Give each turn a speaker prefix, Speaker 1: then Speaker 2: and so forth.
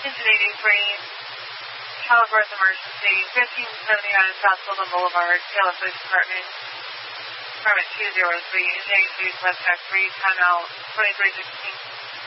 Speaker 1: Engine 83, California emergency, 1579 South Golden Boulevard, Taylor Police Department, Department 203, Engine 83, suspect 3, timeout 2316.